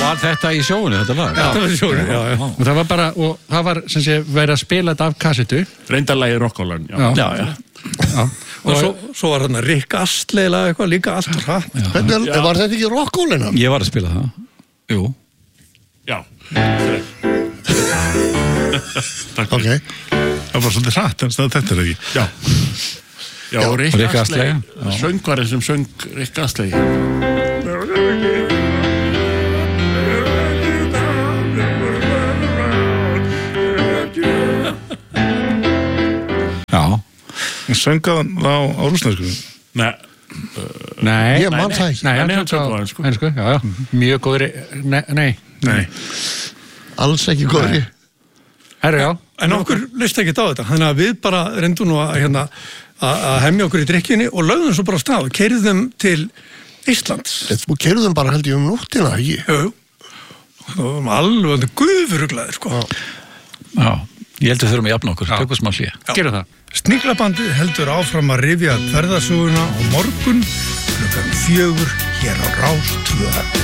Var þetta í sjóinu, þetta lag? Þetta var í sjóinu, já. Og það var bara, og það var sem sé verið að spila þetta af kassetu. Reyndarlagi Rokkólan, já. Og svo var þarna Rick Astley eða eitthvað líka allt hratt. Var þetta ekki Rokkólina? Ég var að spila það. Jú. Já. Takk. Ok. Það var svolítið hratt, en þetta ekki. Já. Já, Rick Astley. Söngvarinn sem söng Rick Astley. Já. Söngaðan á rússnesku? Nei. Ég man það ekki. Nei, hann söng á ensku, já. Mjög góðri, nei. Alls ekki góðri. Herru, já. En okkur list ekki á þetta, þannig að við bara reyndum nú að hemja okkur í drikkjunni og lögðum svo bara á stað og keyrðum til Íslands. Þú keyrðum bara held ég nóttina, ekki? Jú. Það var alveg guðuruglaðir, sko. Já, ég held að þurfum að jafna okkur, tökum smá hlé. Gerum það. Sniglabandið heldur áfram að rifja ferðasöguna á morgun klukkan 4 hér á Rás 2.